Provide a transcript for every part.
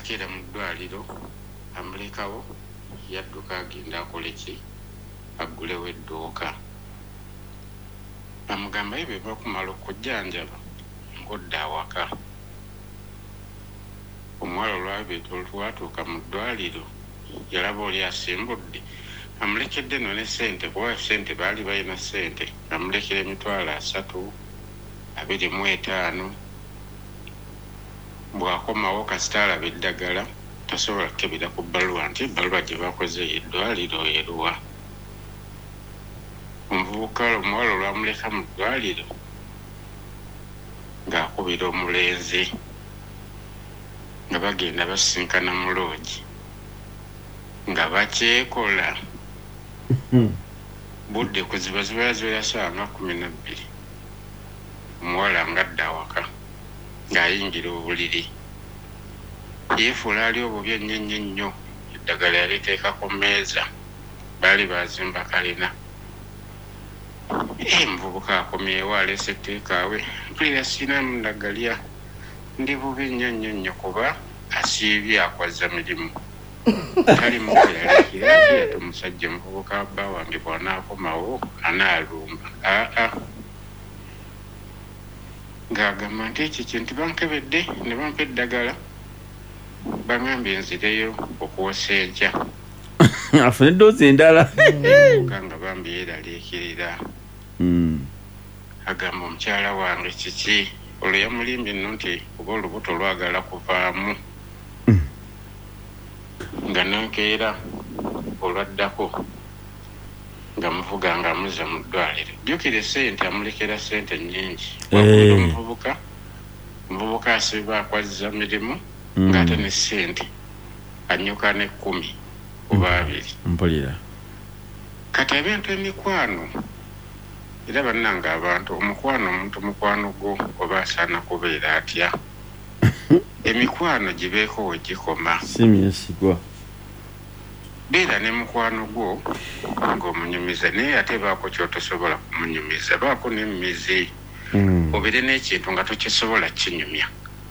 nakera mu ddwaliro amulekawo yadduka agenda akole ki aggulewo edduuka amugamba ye bwe bakumala okujjanjaba nkodda awaka omuwala olwatuuka mu ddwaliro yalaba oli asimbudde amulekedde no ne ssente kuba ssente baali balina ssente amulekera $325 bw'akomawo kasita alaba eddagala tasobola kukebera ku bbaluwa nti ebbaluwa gye bakoze eddwaliro eruwa omuvubuka omuwala olwamuleka mu ddwaliro ng'akubira omulenzi nga bagenda basinkana mu loogi nga bakyekola budde kuzibaziba yaziwera ssaawa nga 12 omuwala ngadda awaka ng'ayingira obuliri yeefuula ali obubi ennyo eddagala yaliteeka ku mmeeza baali baazimba kalina omuvubuka akomyewo aleese etteekaawe mpulira sirina mundagalya ndi bubi nnyo kuba asiibye akwaza mirimu tali mukuyalekira omusajja omuvubuka bba wange bw'anaakomawo anaalumba ng'agamba nti ekyo kintu bankebedde ne bampa eddagala bangambye nzireyo okuwosa enkya afune eddoozi endala nga bambi yeeraliikirira agamba omukyala wange kiki olwo yamulimbye nno nti oba olubuto lwagala kuvaamu nga nankeera olwaddako nga muvuga nga amuzza mu ddwaliro jjukira ssente amulekera ssente nnyingi wakubira omuvubuka asiba akwazza mirimu ng'ate ne ssente annyuka ne 10 oba 2 mpulira kati ebintu emikwano era bannanga abantu omuntu mukwano gwo oba asaana kubeera atya emikwano gibeeko we gikoma simyesigwa beera ne mukwano gwo ng'omunyumiza naye ate baako kyotosobola kumunyumiza baako n'emmizi obeere n'ekintu nga tokisobola kinyumya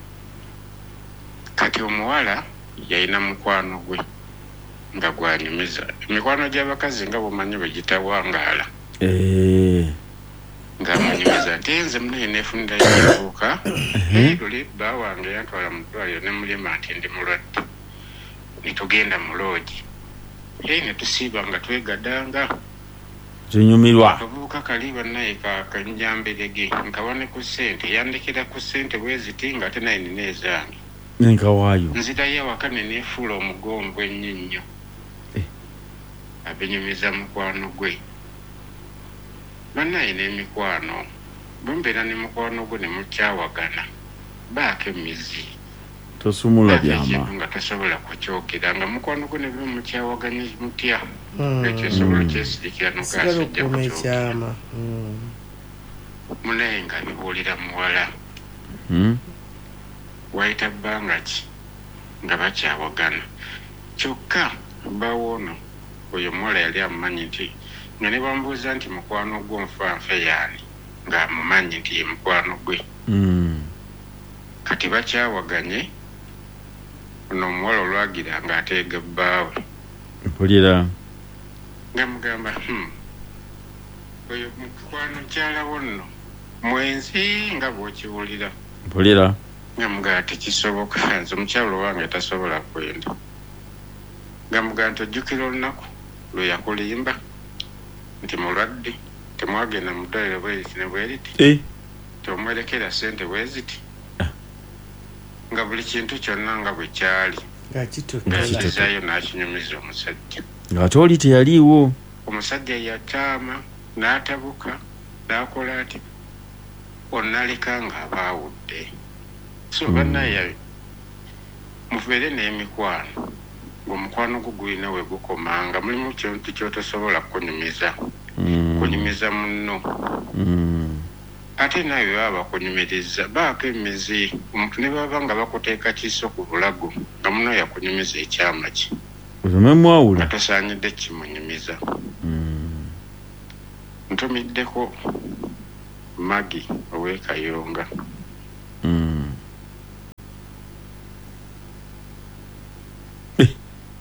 kati omuwala yalina mukwano gwe nga gwanyumiza emikwano gy'abakazi nga bumanyi bwe gitawangaala ng'amunyumiza nti nze munaye neefunira kibuuka luli bba wange yantwala mu ddwaliro ne mulima nti ndi mulwadde ne tugenda mu loogi ne tusiiba nga twegadanga tunyumirwa akabuuka kali bannaye kanjamberege nkawane ku ssente yandekera ku ssente bwe ziti nga ate naye nina ezange nenkawaayo nzirayo awaka ne neefuula omugombo ennyo abinyumiza mukwano gwe bannaye n'emikwano bwembeera ne mukwano gwe ne mukyawagana baako emizi tosumula byama nga tasobola kukyogera nga mukwano gwe ne bwe mukyawaganya mutya ekyosobola kyesirikira nogaasajja kukyama munaye nga bibuulira muwala wayita bbanga ki nga bakyawagana kyokka bawoono oyo omuwala yali amumanyi nti nga ne bamubuuza nti mukwano gwo nfanfe yaani ng'amumanyi nti ye mukwano gwe kati bakyawaganye ono omuwala olwagira ng'ateega bbaawe mpulira nga mugamba oyo mukwano kyalawo nno mwenzi nga bw'okiwulira mpulira nga mugamba tekisoboka nze omukyalo wange tasobola kwenda nga mugamba nti ojjukira olunaku lwe yakulimba nti mulwadde temwagenda mu ddwaliro bweriti ne bweriti tomwerekera ssente bweziti nga buli kintu kyonna nga bwe kyali ngakizaayo n'akinyumiza omusajja ng'ate oli teyaliiwo omusajja yataama n'atabuka n'akola ati onnaleka ng'abaawudde so bannaye mubeere n'emikwano ng'omukwano gwo gulina we gukomanga mulimu kintu kyotosobola kunyumiza kunyumiza munno ate nawe baba bakunyumiriza baako emizi omuntu ne baba nga bakuteeka kiso ku bulago nga muno yakunyumiza ekyama ki omemwawula tasaanyidde kimunyumiza ntumiddeko Magi ow'Ekayonga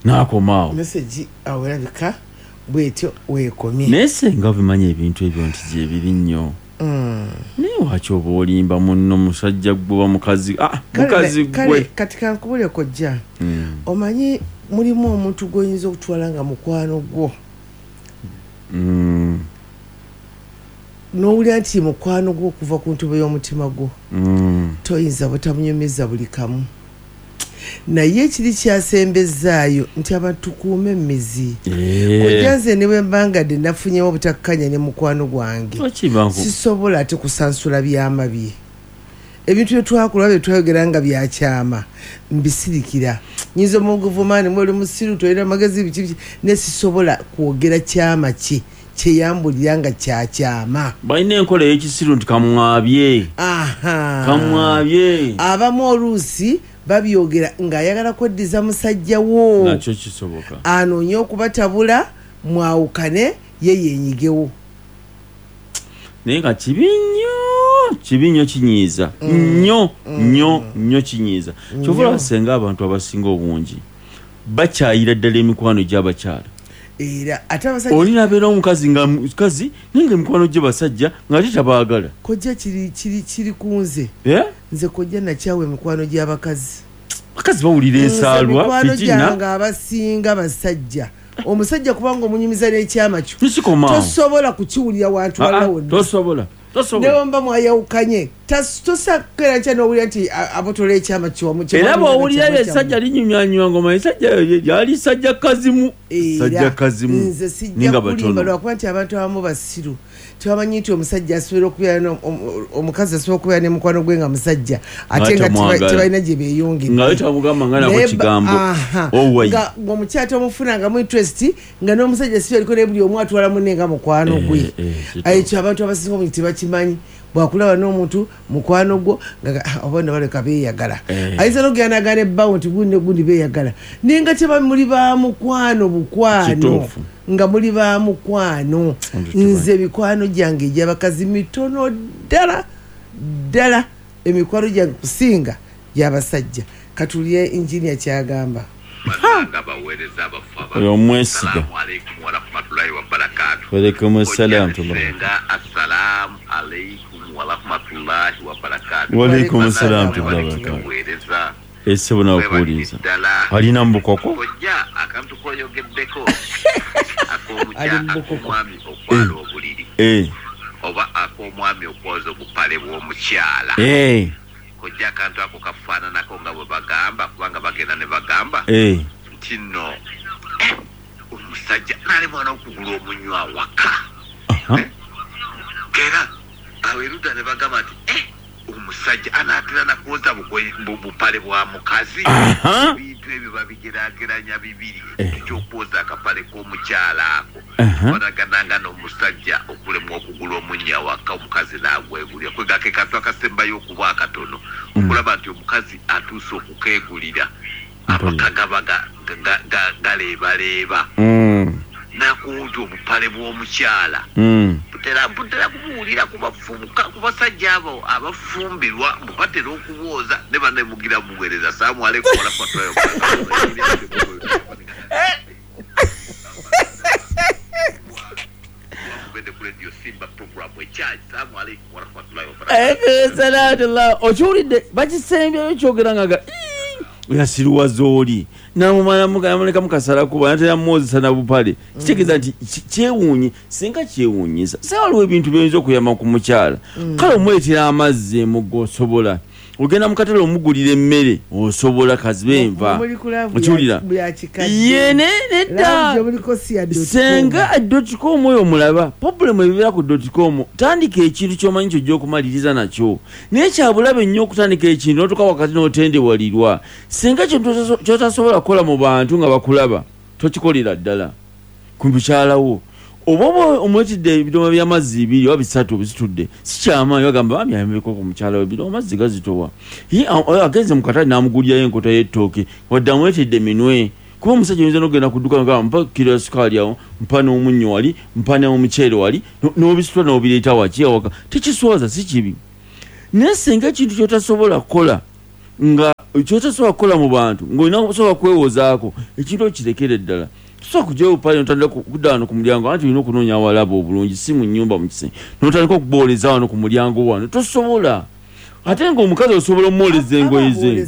n'akomaawo message awulabika bwetyo weekomye naye senga bimanya ebintu ebyo nti gye biri nnyo naye waki oba olimba munno musajja gwe mukazi mukazi gwe kati kankubule kojja omanyi mulimu omuntu gwoyinza okutwala nga mukwano gwo n'owulira nti mukwano gwo okuva ku ntobo y'omutima gwo toyinza butamunyumiza buli kamu naye ekiri kyasembezaayo nti abantu tukuume emizi ojanze ne bwe mbangadde nafunyewo obutakkanya ne mukwano gwange sisobola ate kusansula byama bye ebintu byetwakola byetwayogera nga byakyama mbisirikira nyinza omuguvumaani mwoli musiru tolina amagezi biki ne sisobola kwogera kyama kye kyeyambulira nga kyakyama balina enkola ey'ekisiru nti kamwabye abamu oluusi babyogera ng'ayagala kweddiza musajja wo nakyo kisoboka anoonye okubatabula mwawukane ye yenyigewo naye nga kibi nnyo kinyiiza nnyo kinyiiza kyova basenga abantu abasinga obungi bakyayira ddala emikwano gy'abakyala era ate abasajja olina abeera omukazi nga mukazi naye nga emikwano gye basajja ng'ate tabaagala kojja kiri kunze nze kojja nakyawa emikwano gy'abakazi bakazi bawulira ensaalwa emikwano gyange abasinga basajja omusajja kubanga omunyumiza n'ekyama kyo tosobola kukiwulira wantu wala wonna tosobola newomba mwayawukanye tosakera nkya n'owulira nti abotola ekyama kiwamu era bw'owulira esajja linyumyanyuma ngoma esajja yali sajja kazimu nze sijja kulimba lwakuba nti abantu abamu basiru tebamanyi nti omusajja asobola okubeera omukazi asobola okubeera ne mukwano gwe nga musajja ate nga tebalina gye beeyongeddngaomukyala omufuna nga mu interest nga n'omusajja si aliko ne buli omu atwala munne nga mukwano gwe ekyo abantu abasinga omungi tebakimanyi bwakulaba n'omuntu mukwano gwo obona baleka beeyagala ayinza n'okuganagana ebbawo nti gundi negundi beeyagala naye nga tebamuli ba mukwano bukwano nga muli ba mukwano nze mikwano gyange egy'abakazi mitono ddala emikwano gyange kusinga gy'abasajja katulye injinia kyagamba oyo mwesiga walaikum salam walaikum salam ese bona okuwuliriza alina mbukoko akantu koyogeddeko akomwami okwala obuliri oba akomwami okwoza obupale bw'omukyala kojja akantu ako kafaananako nga bwe bagamba kubanga bagenda ne bagamba nti nno omusajja naali mwana okugula omunywa awaka era aweruda ne bagamba nti omusajja anaatera nakwoza bupale bwa mukazi ebintu ebyo babigerageranya bibiri ekyokwoza akapale k'omukyala ako banagananga n'omusajja okulemwa okugula omunya waka omukazi n'agwegulira kwegake kantu akasembayo okuba akatono okulaba nti omukazi atuuse okukeegulira amaka gaba galeebaleeba nakunti obupale bw'omukyala butera kubuwulira ku basajja abo abafumbirwa bubatera okubwoza ne banemugira buweereza saamu alaikum warahmatullahi wabarakatuh okiwulidde bakisembyeyo kyogerangaga yasiruwaza oli namumuleka mukasala kuba natera mumwozesa nabupale kitegeeza nti kyewuunye singa kyewuunyisa se waliwo ebintu byoyinza okuyama ku mukyala kale omwetera amazzi emugga osobola ogenda mukatale omugulira emmere osobola kazibe enva okiwulira yene nedda senga .com oyo omulaba problemu ebibeera ku .com tandika ekintu kyomanyi kyojja okumaliriza nakyo naye kyabulabe nnyo okutandika ekintu notuka wakati n'otendewalirwa senga kintu kyotasobola kukola mu bantu nga bakulaba tokikolera ddala ku mukyalawo oba omwetidde ebidomo by'amazzi 2 oba 3 bizitudde sikyamaanyi bagamba bami ayambeko ku mukyala we ebidomo amazzi gazitowa agenze mu katale n'amugulirayo enkota y'ettooke wadde amwetidde minwe kuba omusajja oyinza n'ogenda ku dduka nga mpa kiro ya sukaali awo mpa n'omunnyo wali mpa n'omuceere wali n'obisitula n'obireeta waki awaka tekiswaza si kibi naye senga ekintu kyotasobola kukola nga ekyotasobola kukola mu bantu ng'olina osobola kwewozaako ekintu okirekere ddala tosobola kujja opale notandika kudda wano ku mulyango anti olina okunoonya awalaba obulungi si mu nnyumba mu kisenge notandika okubooleza wano ku mulyango wano tosobola ate ng'omukazi osobola omwoleza engoye ze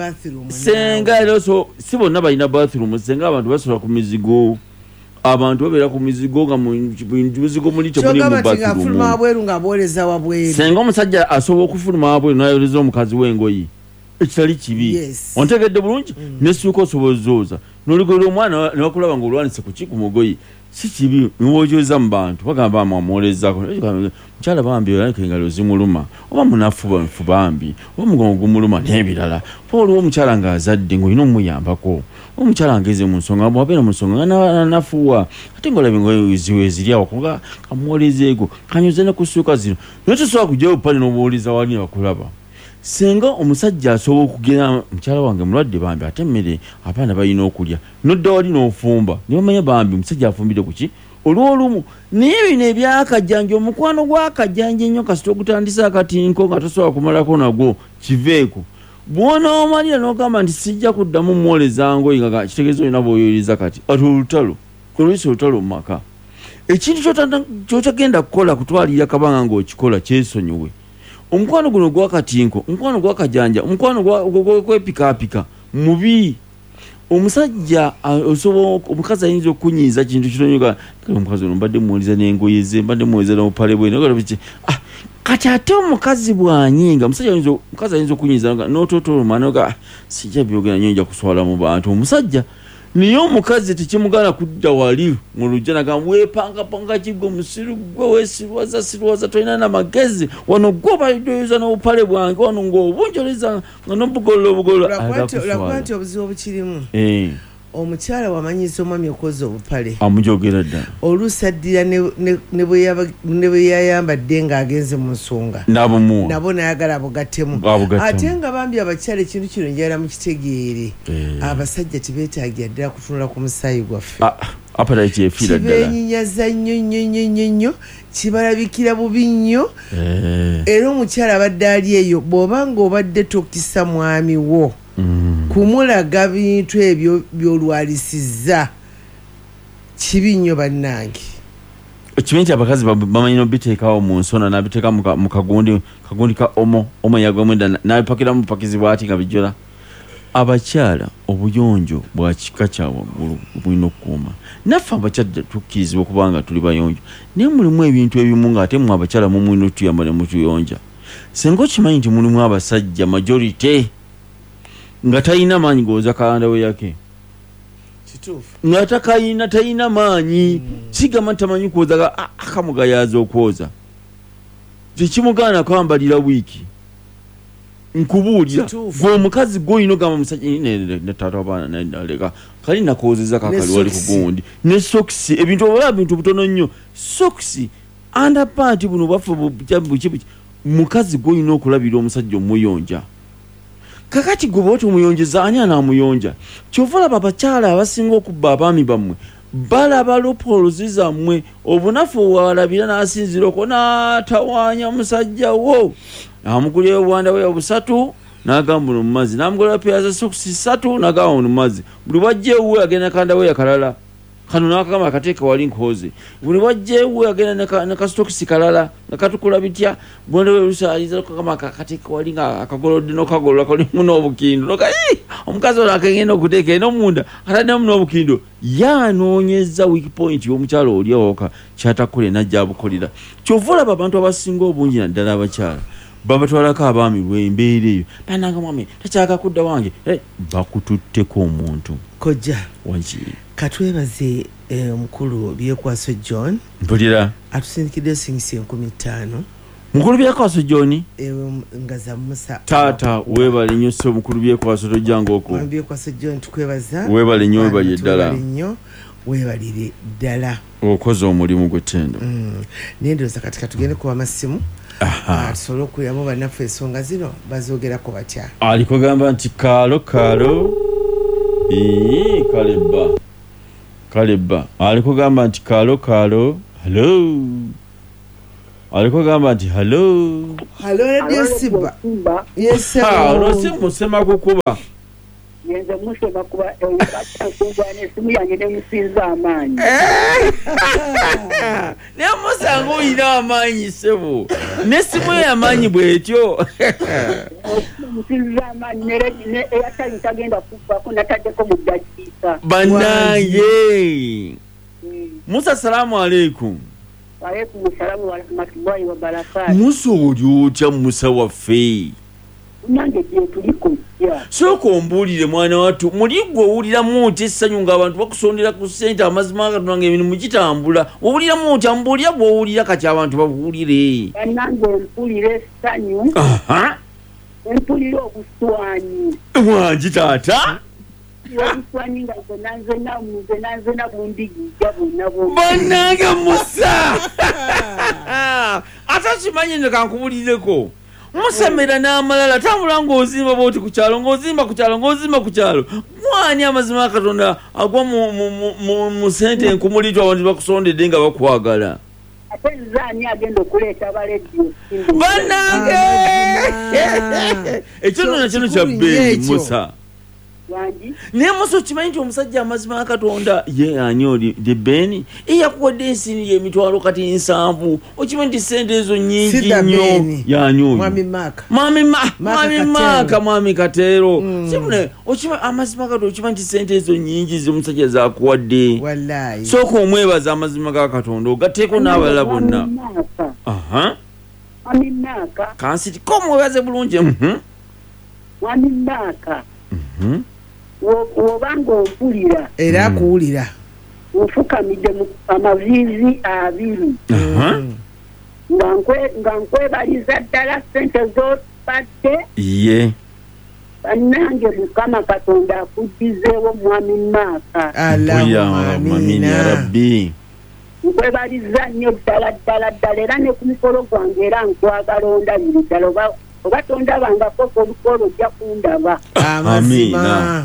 senga era si bonna balina bathroom senga abantu basobola ku mizigo abantu babeera ku mizigo nga muzigo muli temuli mu bathroom senga omusajja asobola okufuluma wabweru nayoleza omukazi w'engoye ekitali kibi ontegedde bulungi nesituuka osobola ozooza n'olugoye omwana newakulaba ng'olwanise ku ki ku mugoye si kibi niwoojooza mu bantu bagamba mwamwolezaako mukyala bambi olanike engalo zimuluma oba munafuba bambi oba mugongo gumuluma n'ebirala oba oliwo omukyala ng'azadde ng'olina omuyambako omukyala ngeze mu nsonga bwabeera mu nsonga nga nafuwa ate ng'olaba engoye ziwe ziryawo kuga kamwolezeeko kanyoze ne kusuuka zino naye tosobola kujjayo pale n'obuwuliza wali bakulaba senga omusajja asobola okugenda mukyala wange mulwadde bambi ate emmere abaana balina okulya nodda wali n'ofumba ne bamanya bambi omusajja afumbire ku ki olw'olumu naye bino ebyakajjanja omukwano gw'akajjanja ennyo kasita okutandisa akatinko nga tosobola kumalako nagwo kiveeko bw'onoomalira n'ogamba nti sijja kuddamu mwoleza ngoyi nga kitegeeza olina bw'oyoyiriza kati ati olutalo oluyisa olutalo mu maka ekintu kyotagenda kukola kutwalira kabanga ng'okikola kyesonyiwe omukwano guno gwakatinko omukwano gwakajanja omukwano gwepikaapika mubi omusajja osobola omukazi ayinza okunyiiza kintu kitonyoga omukazi ono mbadde muwuliza n'engoye ze mbadde muwuliza n'obupale bwe kati ate omukazi bw'anyinga omukazi ayinza okunyiiza n'ototolumanoga sijja byogera nnyo nja kuswala mu bantu omusajja niye omukazi tekimugana kudda wali mu lujja nagamba weepangapanga kigo musiru gwe weesirwaza tolina namagezi wano gwe obayoyoza n'obupale bwange wano ng'obunjoliza nga n'obugolola lwakuba nti obuzibu obukirimu omukyala wamanyiza omwami okoza obupale amujogera ddala oluusi addira ne bwe yayambadde ng'agenze mu nsonga nabo nayagala abugattemu ate nga bambi abakyala ekintu kino njala mukitegeere abasajja tebeetaagira ddala kutunula ku musaayi gwaffe kibennyinyaza nnyo kibalabikira bubi nnyo era omukyala abadde ali eyo bw'oba ng'obadde tokkisa mwami wo kumulaga bintu ebyo byolwalisiza kibi nnyo bannange kimanyi nti abakazi bamanyi nobiteekawo mu nsona nabiteeka mu kagundi ka omo yagwemwenda nabipakira mu bupakizi bwati nga bijola abakyala obuyonjo bwa kika kya waggulu bulina okukuuma naffe abakyala tukkirizibwa okubanga tuli bayonjo naye mulimu ebintu ebimu ng'ate mwe abakyala mumulina otuyamba ne mutuyonja senga okimanyi nti mulimu abasajja majority nga talina maanyi ng'oza kalanda we yake nga talina maanyi kigamba ntamanyi kwoza akamugayaza okwoza tekimugaana kwambalira wiiki nkubuulira gwe omukazi gwolina ogamba musajja taata abaana naleka kali nakozeza kakali wali kugundi ne sokisi ebintu oba bintu butono nnyo sokisi andapanti buno baffe buki mukazi gwolina okulabira omusajja omuyonja kakati gwe bwoti omuyonjeza ani anaamuyonja kyova olaba abakyala abasinga okubba abaami bammwe balaba lopolozi zammwe obunafu walabira n'asinzira okwo n'atawaanya musajja wo amugulira obwanda bwe busatu n'agamba buno mu mazzi n'amugulira peyaza sokisi 3 n'agamba buno mu mazzi buli bwajja ewuwe agenda nakanda we yakalala kano n'akagamba akateeka wali nkoze buli bwajja ewuwe agenda nakasitokisi kalala nga katukula bitya bwanda we lusaaliza okagamba akateeka wali nga akagolodde n'okagolola kalimu n'obukindo noka omukazi ono akagenda okuteeka n'omunda ataddemu n'obukindo yanoonyeza weak point y'omukyala oli awoka kyatakule najja abukolera kyova olaba abantu abasinga obungi naddala abakyala babatwalako abaami lw'embeera eyo bananga mwami takyaka kudda wange bakututteko omuntu kojja wankiri katwebaze omukulu byekwaso John mpulira atusindikidde singisi 15,000 mukulu byekwaso John nga za musa taata webale nnyo so mukulu byekwaso tojjanga oko byekwaso John tukwebaza webale nnyo webale ddala webalire ddala okoze omulimu gw'ettendo nendoza katika tugende kuba masimu tusobole okuyamba bannaffe ensonga zino bazoogerako batya aliko gamba nti kaalo kalebba aliko gamba nti kaalo halo aliko gamba nti hello Radio Simba. Yes ono si musema kukuba yenze musema kuba batasungwane simu yange ne musinza amaanyi ne musango ina amaanyi sebo ne simu y'amaanyi bwetyo musinza amaanyi ne eyatali tagenda kuvako nataddeko mu ddakiika bannange Musa salamu alaikum. Waalaikum salamu wa rahmatullahi wa barakatuh. Musa oli otya Musa waffe? Nange gye tuliko ya. Soko ombulire mwana watu muligwe owuliramu otya essanyu ng'abantu bakusondera ku ssente amazima agatunanga emirimu gitambula owuliramu otya mbulira bw'owulira kati abantu babuwulire. Nange mpulira essanyu. Mpulira obuswanyi. Wangi taata? Obuswanyi nga nze bundigijja bonna bonna. Bannange Musa! Ate kimanyi nze kankubulireko. Musemera n'amalala tambula ng'ozimba bwoti ku kyalo ng'ozimba ku kyalo mwani amazima Katonda agwa mu ssente enkumulitwa abantu bakusondedde nga bakwagala ate nzaani agenda okuleeta abaleddiyo bannange ekyo nno nakino kya bbeeyi Musa naye Musa okimanyi nti omusajja amazima ga Katonda ye ani oli de Beni eyakuwadde ensiini y'emitwalo kati 7 okimanyi nti ssente ezo nnyingi nnyo y'ani oyo mwami Katero simune okimanyi amazima ga Katonda okimanyi nti ssente ezo nnyingi z'omusajja zakuwadde sooka omwebaza amazima ga Katonda ogatteeko n'abalala bonna kansitiko omwebaze bulungi mwami Maaka wobanga ompulira era akuwulira nfukamidde mu amaviivi 2 nga nkwebaliza ddala ssente z'opadde ye bannange Mukama Katonda akuddizeewo mwami Maaka Allahumma ya Rabbi nkwebaliza nnyo ddala era ne ku mikolo gwange era nkwagala ondabire ddala oba tondabangako olukolo ojja kundaba amazima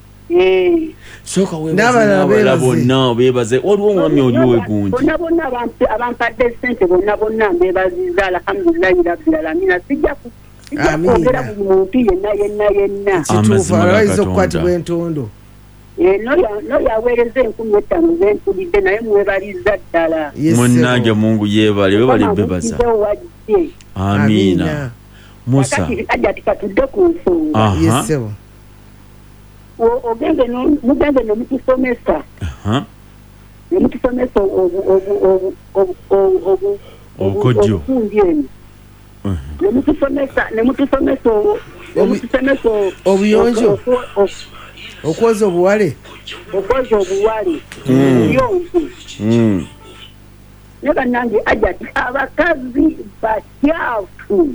soka webaze bonna bebaze waliwo omwami oli wegundi bonna abampadde ssente bonna mbebaziza alhamdulillahi rabbil alamina sijja kwogera buli muntu yenna kituufu alwayiza okukwatibwa entondo noyo aweereza 15,000 zempulidde naye mwebaliza ddala munnange Mungu yeebale bebaza amina Musa ajja tikatudde ku nsonga yesebo mugende nomutusomesa nemutusomesa obufundi eno nemutusomesa obuyonjo okwoza obuwale obuyonjo ne bannange ajja abakazi bakyafu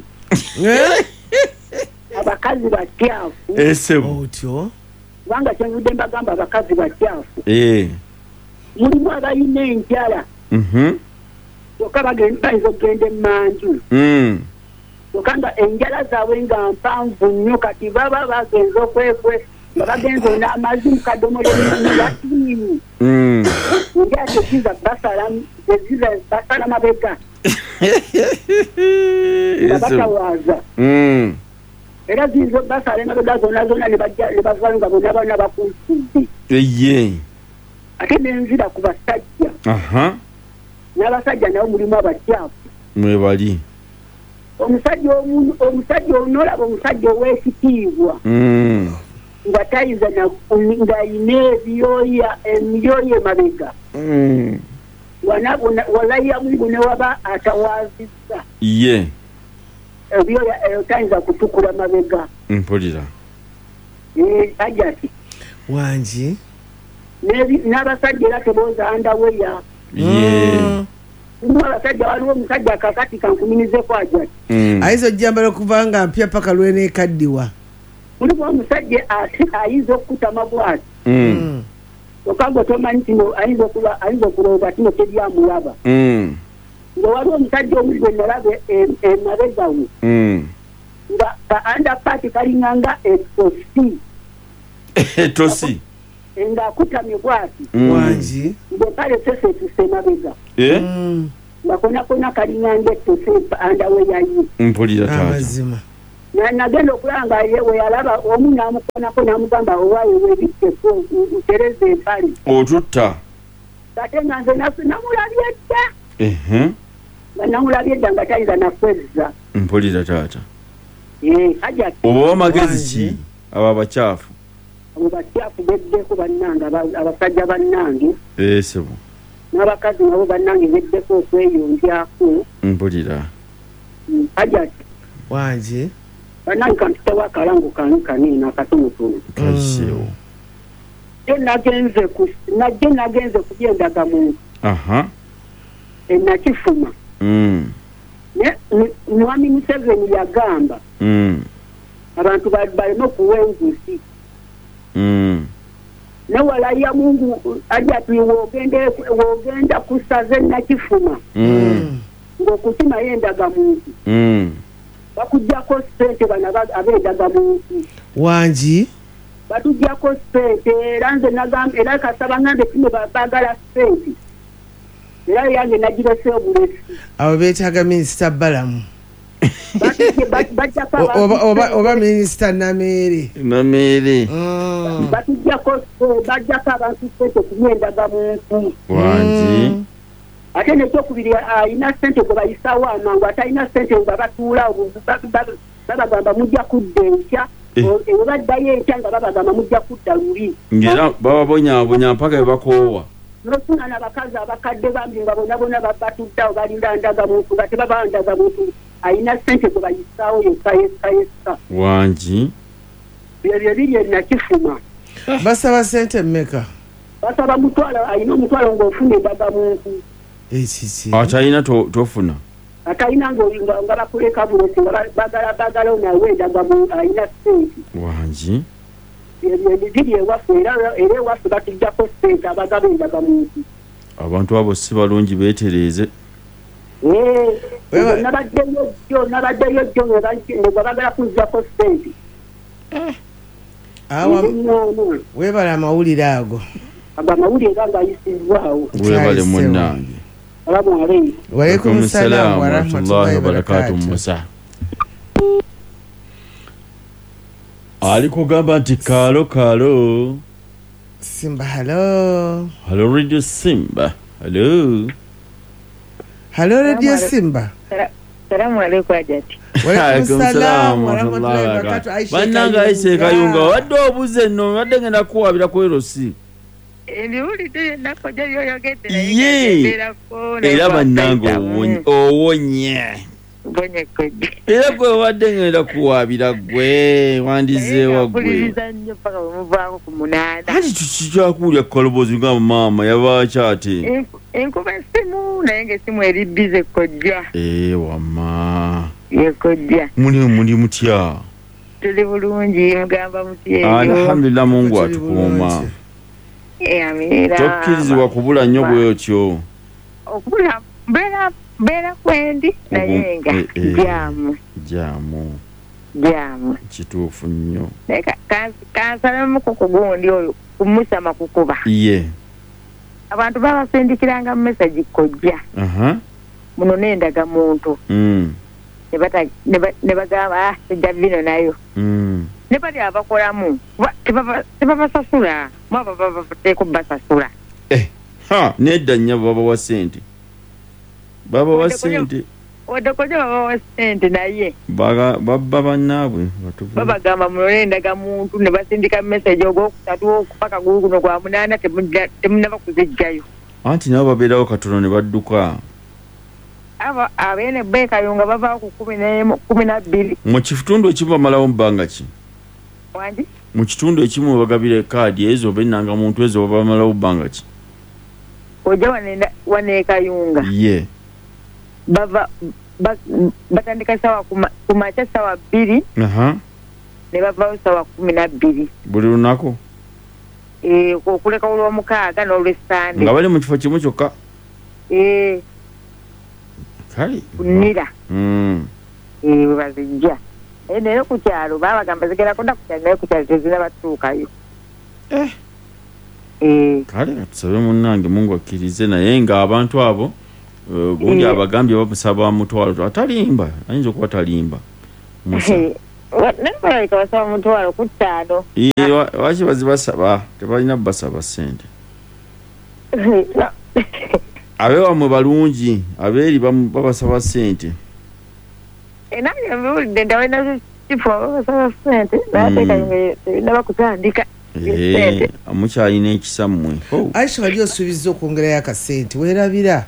abakazi bakyafu esebo otyo kubanga kyenvudde mbagamba abakazi bakyafu mulimu abalina enjala kyokka bayinza okugenda emmanju kyokka nga enjala zaabwe nga mpanvu nnyo kati baba bagenza okwekwe nga bagenza n'amazzi mu kadomola batiini enjala teziza basala mabega nga batawaaza era zizo basala emabega zonna ne bavaayo nga bonna bana bakunsudde ate nenzira ku basajja n'abasajja nabo mulimu abakyafu mwebali omusajja onolaba omusajja ow'ekitiibwa nga tayiza ng'ayina ebyoya emabega walaya Mungu ne waba atawaazizza ye ebyoya tayinza kutukula mabega mpulira ajati wangi n'abasajja era tebooza andaweya abasajja waliwo omusajja kakati kankuminizeko ajati ayinza ojjambala okuva nga mpya paka lwenekaddiwa mulimu omusajja ayinza okukutama bwati okanga tomanyi kino ayinza okulowooza kino teryamulaba nga waliwo omusajja omu gwe nalaba emabega we nga andapati kalinganga etosi ng'akutamye bwati wangi ng'empale sesetuse emabega bakona kalinyange tusepa andawe yayi mpulira tata amazima nagenda okulanga yewe yalaba omu namukonako namugamba owaye webitteko ntereza empale otutta ate nga nze namulabye dda nga namulabye dda nga tayinza nakwezza mpulira tata hajati oba amagezi ki abo abakyafu abo bakyafu beddeko bannange abasajja bannange sebo n'abakazi nabo bannange beddeko okweyonjako mpulira hajati wanje bannange kantutawo akalango kanina akatonotono kaisewo najje nagenze kugyendaga muntu nakifuma mwami Museveni yagamba abantu baleme okuwa enguzi nawalaya Mungu ajati wogenda kusaze nakifuma ng'okutima yendaga muntu bakujjako ssente bano abendaga muntu wanji batujjako ssente era nze nagamba era kasaba ngambe tino bagala ssente era yange nagirese obulesi abo beetaaga minisita balamu oba minisita nameere batujjako bajjako abantu ssente kumyendaga muntu wanji ate nekyokubiri alina ssente gwe bayisawo amangu ate alina ssente nga batuula babagamba mujja kudda enkya ewe baddayo enkya nga babagamba mujja kudda luli ngera bababonyabonya mpaka bebakoowa nosuna n'abakazi abakadde bambi nga bonabona batuddawo balinda ndaga muntu nga tebaba ndaga muntu alina ssente gwe bayisaawo yekka wanji ebyo biri enakifuma basaba ssente mmeka basaba mutwalo alina omutwalo ng'ofuna endaga muntu atalina tofuna atalina nga bakuleka bulesi nga bagala nawe endaga muntu alina ssente wanji biri ewaffe era ewaffe batujjako ssente abagaba endaga muntu abantu abo si balungi beetereeze nabaddeyo jjo nga bagala kuzjako ssente webala amawulire ago ago amawulire nga ngayisizwawo webale munnange walaikum salaam warahmatullahi wabarakatuh musa ali kugamba nti kaalo Simba hello radio Simba hello radio Simba salamu alaikum ajati walaikum salaam warahmatullahi wabarakatuh bannanga Aisha Kayunga wadde obuze nno wadde ngenda kuwabira ku erosi ndiwulidde nakoja yoyogedde era bannanga owonye era gwe wadde ngenda kuwabira gwe wandizeewa gwe anti tukikyakuwulya kukalobozi nga maama yabakyate enkuba essimu naye ngaessimu eri bize kojja wamma yekojja muli mutya tuli bulungi mugamba mutyeyo alhamdulillah Mungu atukuuma tokkirizibwa kubula nnyo bwetyo okubula mbeera kwendi naye nga jaamu kituufu nnyo kansalamu kukugundi oyo kumusama kukuba ye abantu babasindikiranga mu mesaji kojja muno nendaga muntu ne bagamba tejja vino nayo ne bali abakolamu tebabasasula mwaba babateeko basasula nedda nnyo babawa ssente wadde koja babawa ssente naye babba bannaabwe babagamba muno nendaga muntu ne basindika meseji ogwokusatu okupaka guno gwa munaana temunaba kuzijjayo anti nabo babeerawo katono ne badduka abo abeene Kayunga bavaawo ku 12 mu kitundu ekimu bamalawo mu bbanga ki wangi mu kitundu ekimu bagabira kaadi ezo bennanga muntu ezo bamalawo bbanga ki ojja wane Kayunga ye batandika sawa kumakya sawa 2 ne bavaawo sawa 12 buli lunaku okuleka olw'omukaaga n'olw'essande nga bali mu kifo kimu kyokka kale kunira bazijja naye ku kyalo babagamba zigenda kudda ku kyalo naye ku kyalo tezinabatuukayo kale katusabe munnange Mungu akkirize naye nga abantu abo gundi abagambye bamusaba mutwalo atalimba ayinza okuba talimba nempalaika basaba mutwalo ku ttaano waki bazibasaba tebalina basaba sente abewamwe balungi abeeri babasaba sente nange mbiwulidde nti abalina kifo babasaba sente nateeka tebina bakutandika mukyalina ekisa mmwe aisha wali osuubiza okwongerayo akasente weerabira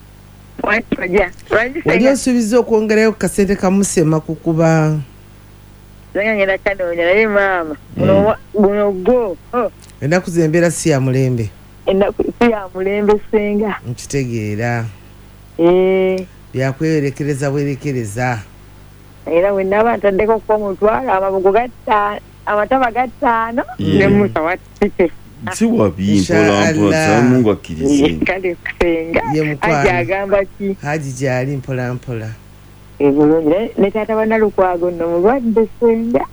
wali osuubiza okwongerayo kasente kamusema kukuba ngenda kanoonya naye maama guno gwo ennaku zembeera si ya mulembe si ya mulembe senga nkitegeera byakwerekereza bwerekereza era wenaba ntaddeko kuba omutwalo amabugo amataba gattaano ne musa watike siwabi mpolampola akkirize kale senga aje agamba ki haji gyali mpolampola ebulungi ne taata wa Nalukwago nno mulwadde senga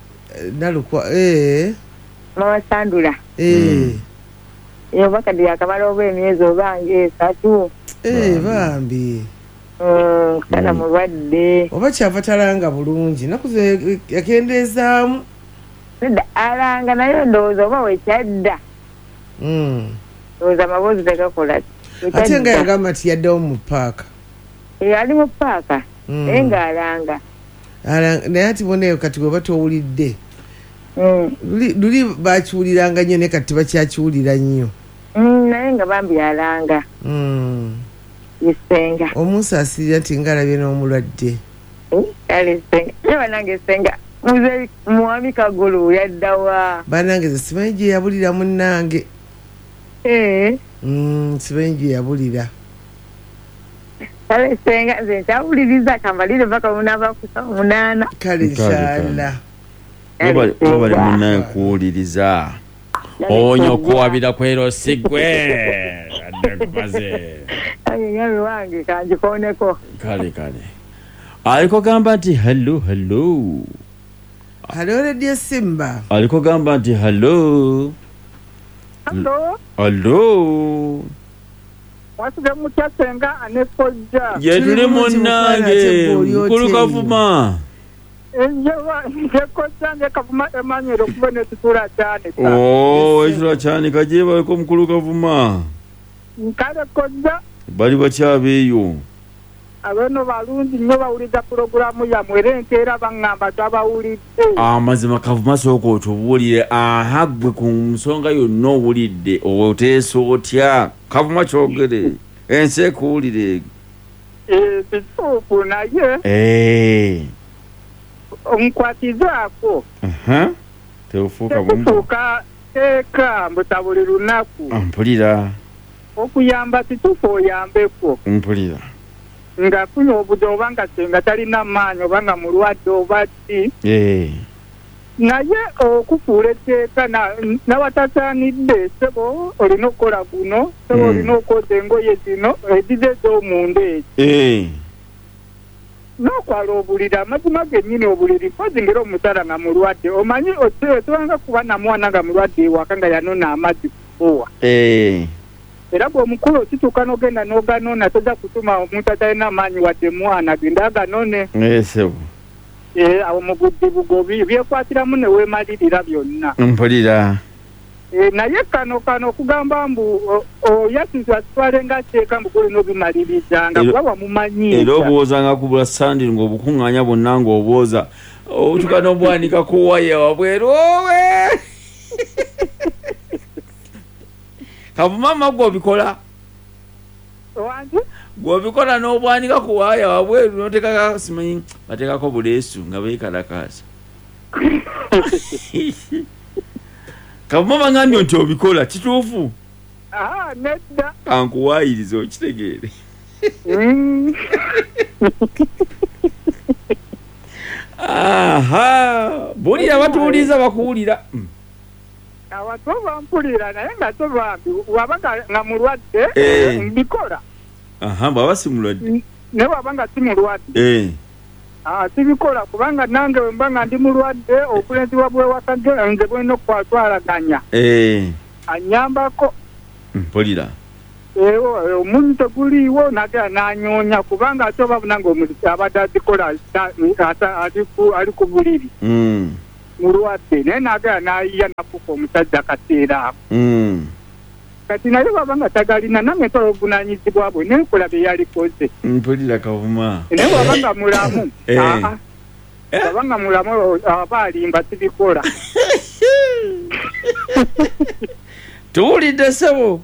mama Sandula obakadde yakamala oba emyezi oba ng'esatu bambi kana mulwadde oba kyava talanga bulungi naku ze yakendeezaamu alanga naye ndowooza oba wekyadda ndowooza amaboozi tegakola ate nga yagamba nti yaddewo mu paaka ali mu paaka naye ng'alanga naye ati boneyo kati bweba towulidde luli bakiwuliranga nnyo naye kati bakyakiwulira nnyo naye nga bambi alanga isenga omunsi asirira nti ngaalabye n'omulwadde kale senga ye banange senga muze mwami Kagulu yaddawa banange ze simanyi gye yabulira munnange simanyi gye yabulira kale senga nze nkyawuliriza kambalire paka munava kusaba 8 kale inshallah bali munaye kuwuliriza onyokuwabira kwero sigwe adekumaze ayinyawe wange kanjikoneko kale aliko gamba nti hello Radio Simba aliko gamba nti hello wasize mukyasenga anekoja yetuli munnange mukulu Kavuma njekojange Kavuma Emmanuel okuba netutula cyanika ekitula cyanika gye baliko mukulu Kavuma nkale koja bali bakyabeeyo abeno balungi nnyo bawuliriza pulogulaamu yammwe era enkeera baŋŋamba twabawulidde amazima Kavuma sooka otubuulire gwe ku nsonga yonna owulidde oteesa otya Kavuma kyogere ensi ekuwulire kituufu naye onkwatizaako tefuuka teeka mbuta buli lunaku mpulira okuyamba kituufu oyambeko mpulira nga kunya obudde oba nga senga talina maanyi oba nga mulwadde oba ddi naye okufuula etteeka nawatasaanidde sebo olina okukola guno sebo olina okwoza engoye zino ezize ez'omunda ezi n'okwala obuliri amazima gennyini obuliri mpozi ngeri omusala nga mulwadde omanyi osobanga kuba namwana nga mulwadde ewaka nga yanona amazzi kufuwa era bw'omukulu okituuka n'ogenda n'oganona toja kutuma omuntu atalina amaanyi wadde mwana agenda aganone awo mu budde bugobi byekwatiramu ne weemalirira byonna mpulira naye kano okugamba mbu oyasizwa kitwale nga teeka mbu kulina obimaliriza nga kuba wamumanyiiza era obwoza nga kubula sandiri ng'obukuŋŋaanya bwonna ng'obwoza otuka n'obwanikako waya wabweru owe Kavuma gw'obikola gw'obikola n'obwanika ku waya wabweru n'oteekako simanyi bateekako buleesu nga beekalakaasa Kavuma bangambye nti obikola kituufu nedda kankuwaayiriza okitegeere buulira batuwuliriza bakuwulira abantu bampulira naye nga tobambi waba nga mulwadde mbikola bwaba si mulwadde naye waba nga si mulwadde sibikola kubanga nange wemba nga ndi mulwadde obulenzi bwewaka nze bwena okwatwalaganya anyambako mpulira omuntu teguliiwo nagera n'anyoonya kubanga ate obabona ng'omuntu abadde azikola ali ku buliri mulwadde naye nagera n'ayiya nafuka omusajja akaseera ako kati naye baba nga tagalina namwe tola obuvunanyizibwa bwe nekola bye yalikoze mpulira kavuma naye baba nga mulamu baba nga mulamu aba alimba tibikola tuwulidde ssebo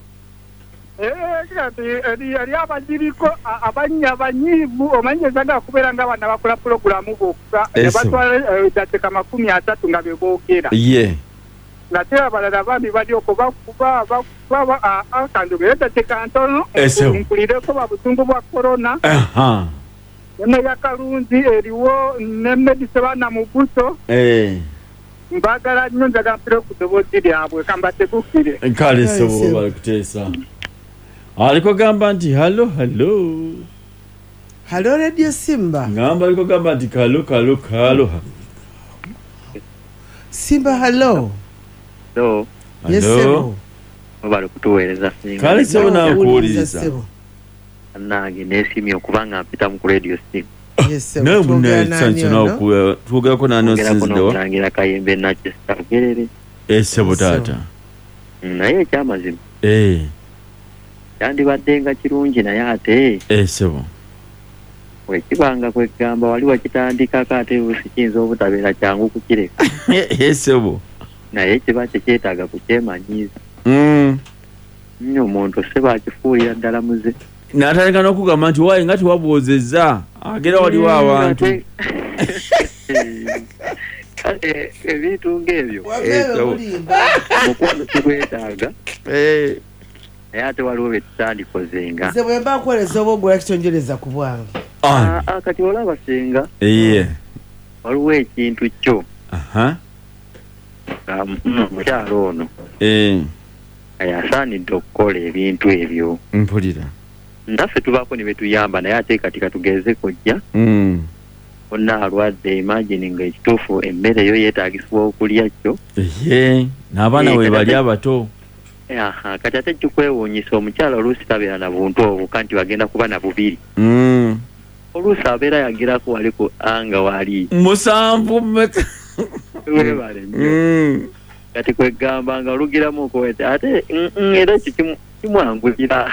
yali abagiriko abanyiivu omanyeza nga kubeera nga abaana bakola pulogulamu bokka ne batwala dakiika 30 nga beboogera ye nga te abalala bambi bali okubakuba kanjogere dakiika ntono mpulireko babusungu bwa korona nemeya kalungi eriwo ne medise baana mu buto mbagala nnyo njagala mpire okudoboozi lyabwe kambategukire kale ssebo bali kuteesa aliko gamba nti halo Radio Simba ngamba aliko gamba nti kalo Simba halo yes sebo bali kutuweereza singa kale sebo nakuwuliriza nange nesimye okubanga mpita mu Radio Simba naye munesanso tuwogerako nanosinzidewa nangira kayembe nakisitagerere sebo taata naye ekyamazima yandibadde nga kirungi naye ate sebo wekibanga kwegamba wali wakitandikako ate sikiyinza obutabeera kyangu kukireka sebo naye kiba tekyetaaga kukyemanyiiza nnyo omuntu seba akifuulira ddala muze n'atandika n'okugamba nti waayi nga tewabwozezza agera waliwo abantu kale ebintu ng'ebyo omukwano kigwetaaga naye ate waliwo bye tutandikozenga nze bwe mba nkoleza oba ogula kitonjereza ku bwange kati olaba senga waliwo ekintu kyo mukyalo ono yasaanidde okukola ebintu ebyo mpulira naffe tubaako ne betuyamba naye ate kati katugeze kojja onna alwadde imagine nga ekituufu emmere eyo yeetagisibwa okulya kyo n'abaana we bali abato kati ate kikwewuunyisa omukyala oluusi tabeera na buntu obuka nti bagenda kuba na bubiri oluusi abeera yagerako wali ku anga wali 7 webale nnyo kati kwegamba nga olugiramu okowete ate era ekyo kimwanguyira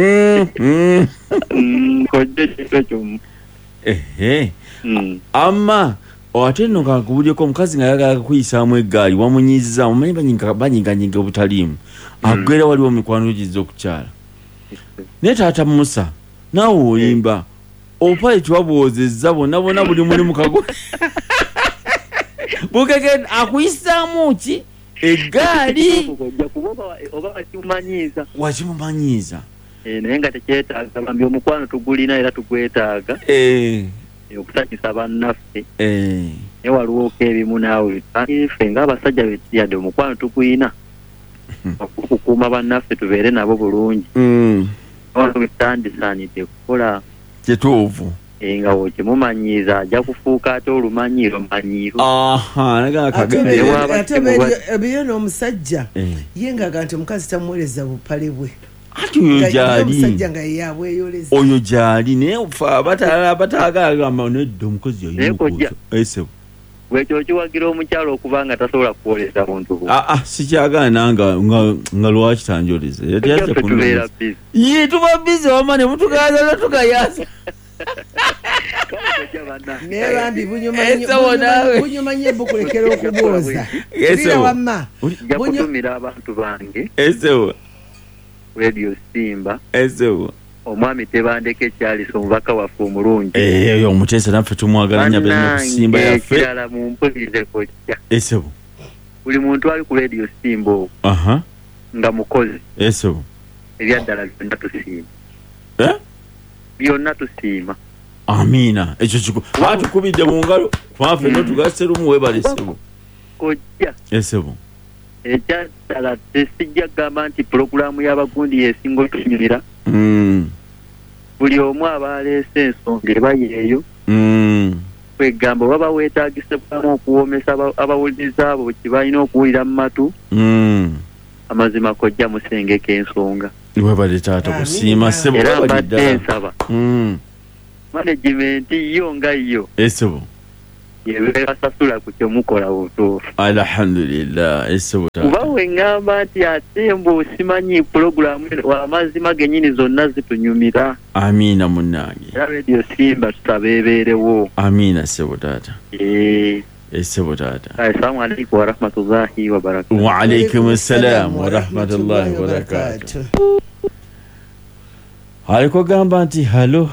kojja kintu ekyo amma ate nno kakubulyeko omukazi nga yagala kuyisaamu eggaali wamunyiiza omanyi banyinganyinga obutaliimu agwera waliwo mikwano gizza okukyala naye taata Musa naawe oyimba opale tiwabwozezza bonna buli mulimu kago bukeke akuyisaamu ki eggaali wakimumanyiiza naye nga tekyetaaga bambi omukwano tugulina era tugwetaaga okutakisa bannaffe naye waliwo ebimu naawe ffe ng'abasajja betuyadde omukwano tugulina okukuuma bannaffe tubeere nabo bulungi tandisaanidde kukola kituufu nga wokimumanyiiza ajja kufuuka ate olumanyiiro manyiiro. Ate ebiyo n'omusajja ye ng'aga nti omukazi tamuweereza bupale bwe. Ati oyo gyali omusajja nga yabweyoleza oyo gyali naye bataaga agamba nedda omukozi yayinza wekyo kiwagira omukyalo okuba nga tasobola kuwoleza buntu bwe. Sikyagaana nga lwaki tanjoleza ye tuba bizi wama ne mutugaza notugayaza naye bambi bunyuma nye bukulekera okubooza ira wamma jakutumira abantu bange Radio Simba omwami Tebandeke Charles omubaka waffe omulungi oyo omuteesa naffe tumwagala nnyo abeera ku Simba yaffe ekirala mumpulirize kojja buli muntu ali ku Radio Simba nga mukozi ebyaddala byonna tusiima byonna tusiima amiina ekyo kiku batukubidde mu ngalo twaffe notugase lumu webale sebo kojja ekyaddala tesijja gamba nti pulogulaamu y'abagundi yesinga otunyumira buli omu aba aleese ensonga eba yeeyo kwegamba baba weetagisibwamu okuwoomesa abawuliriza abo kye balina okuwulira mu matu amazima kojja musengeka ensonga webale taata kusiima sebo era mbadde nsaba management yo nga yo esebo yebasasula ku kyemukola butuufu alhamdulillah esebo taata kuba wengamba nti ate mbu osimanyi pulogulaamu amazima gennyini zonna zitunyumira amiina munnange era radio simba tutabeebeerewo amiina sebo taata esebo taata assalamu alaikum warahmatullahi wabarakatuh wa alaikum assalam warahmatullahi wabarakatuh aliko gamba nti halo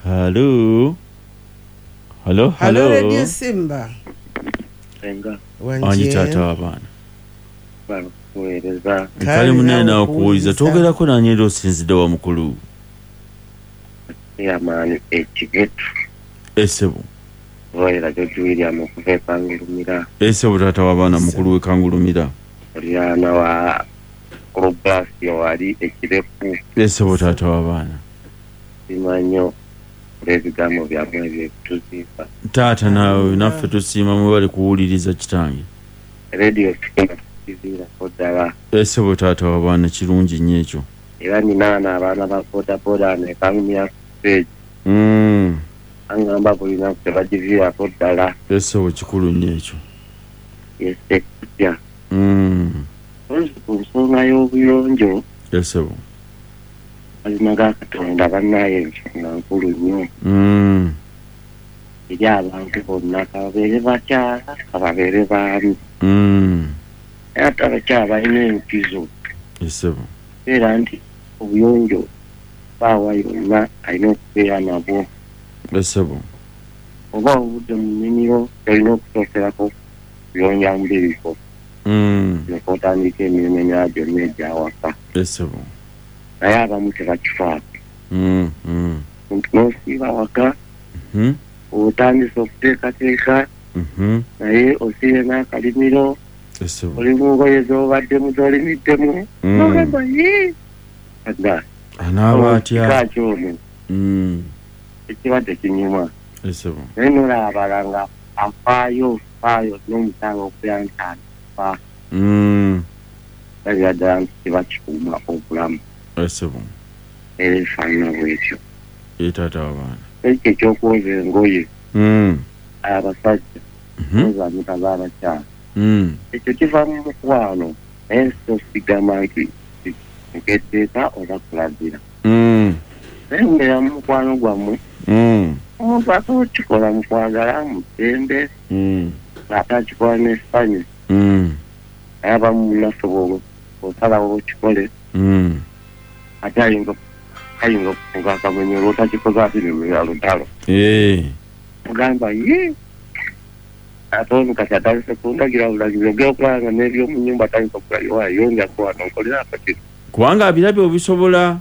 radio simba enga wanji taata w'abaana kuweereza kale munene okuwuliza twogerako nanyera osinzidde wa mukulu yamaani ekigetu esebo Royera George William okuva ekangulumira esebo taata w'abaana mukulu w'ekangulumira Oriana wa Robasio wali ekirefu esebo taata w'abaana simanyo ebigambo byamwe byekutuzimba taata naawe naffe tusiima mwe bali kuwuliriza kitange radio kizira kodala esebo taata w'abaana kirungi nnyo ekyo era ninaana abaana ba bodaboda nekamya stage angamba bulina tebagiviirako ddala esebo kikulu nnyo ekyo yesekutya ku nsonga y'obuyonjo esebo mazima ga Katonda bannaye ensonga nkulu nnyo eri abantu bonna kababeere bakyala kababeere baami ate abakyala balina enkizo esebo era nti obuyonjo baawa yonna alina okubeera nabwo esebo oba obudde mu nnimiro olina okutookerako kuyonja mu biriko nekotandika emirimu emirala gyonna egyawaka esebo naye abamu tebakifaako n'osiiba waka otandisa okuteekateeka naye osiire n'akalimiro oli mu ngoye z'obaddemu z'olimiddemu ogamba adda anaaba atya kakyono ekibadde kinyuma naye nolabala nga afaayo n'omusaala okubeera nti afa balira ddala nti tebakikuuma obulamu esebo era efaanana bwetyo taata w'abaana ekyo ekyokwoza engoye abasajja ozanyika z'abakyala ekyo kiva mu mukwano naye so sigamba nti nkeddeeka oba kulagira naye mbeera mu mukwano gwammwe omuntu asobola okukikola mu kwagala mu ddembe ate akikola n'essanyu naye abamu munasobola osalawo okikole ate ayinza okufunga akamenyo olwotakikoze ati nemera lutalo mugamba ate ono kati atandise kundagira bulagiro ogera okulanga n'ebyomu nnyumba atandise okulayo yonjako wano nkolera akakiro kubanga abirabye obisobola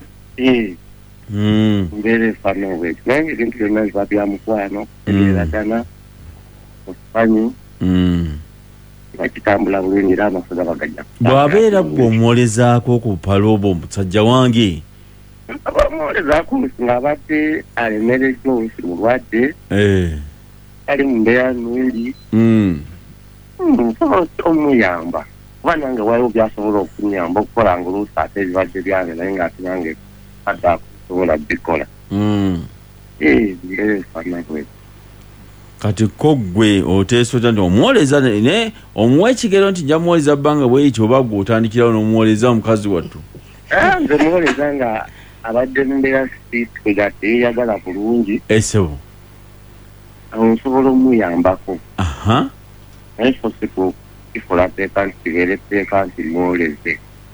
mbeera efaana bwekyo naye ebintu byonna biba bya mukwano ebyeragana okifanyi bakitambula bulungi era amafuga bagajja bw'abeera gwe omwolezaako ku palobo musajja wange abamwolezaako ng'abadde alemereddwa olusi mulwadde ali mu mbeera nnungi nsobola omuyamba kuba nange waliwo byasobola okunyamba okukolanga oluusi ate ebibadde byange naye ng'ate nange adde akusobola bikola mbeera efaana bwekyo kati ko gwe oteesota nti omwoleza ne omuwa ekigero nti nja muwoleza bbanga bwekyo oba gwe otandikirawo n'omuwoleza mukazi wattu nze muwoleza nga abadde mbeera siitwega teyeyagala bulungi esebo awo nsobola omuyambako naye so sikifula teeka nti kibeere teeka nti mwoleze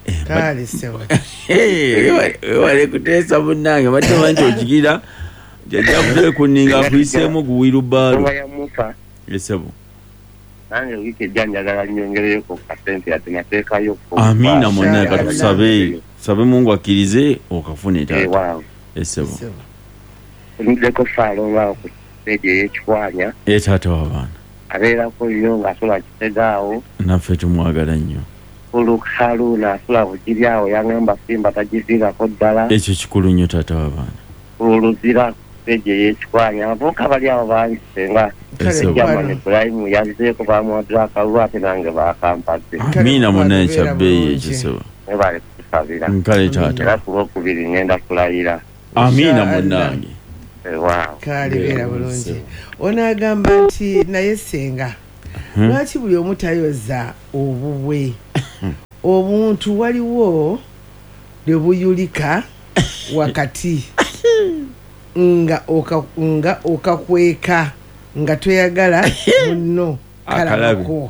wewale kuteesa munnange badde nti okigira jajja kuteekuninga akuyiseemu guwirubaalo esebo nange wiiki ejja njagala nyongereyoko kasente ate nateekayo amiina mwenna katusabe sabe mungu akkirize okafune taata esebo emiddeko faalonga ku siteegi ey'ekikwanya taata w'abaana abeerako nnyo ng'asobola kitegaawo naffe tumwagala nnyo olukaluuna asobola bugiryawo yangamba simba tagiviirako ddala ekyo kikulu nnyo taata w'abaana oluzira siteegi ey'ekikwanya abavubuka bali awo bangi senga jamani Ibrahimu yazeeko bamuwadira akalulu ate nange bakampadde amiina mwenna ekyabbeeyi ekyo sebo Ebale kusabira. Nkale tata. Era kubiri ngenda kulayira. Amina munange. Wow. Kale bera bulungi. Onagamba nti naye senga. Lwaki buli omu tayoza obuwe? Obuntu waliwo lebuyulika wakati nga okakweka nga toyagala munno kalabako.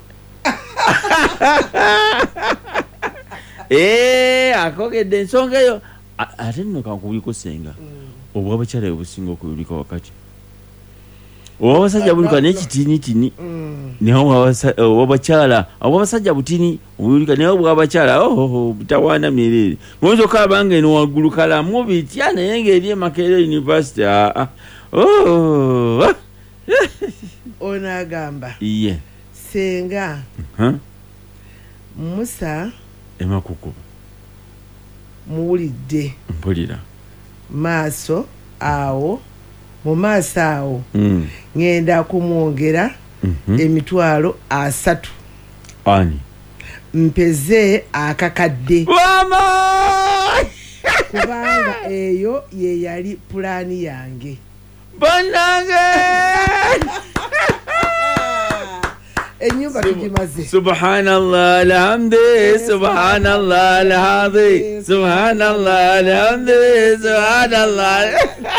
Akogedde ensonga eyo ate nno kankubuliko senga obwa bakyala obusinga okuyulika wakati obwabasajja bulika n'ekitini naye obwabakyala obwabasajja butini obuyulika naye obwabakyala butawaana myerere ngoyinza okalaba nga eno waggulu kalamu bitya naye ng'eri Makerere University onagamba iye senga Musa emakuku muwulidde mpulira maaso awo mu maaso awo ngenda kumwongera emitwalo 3 ani mpeze akakadde mama kubanga eyo ye yali pulaani yange banange enyumba tugimaze. Subhanallah alhamdi subhanallah alhadi subhanallah alhamdi subhanallah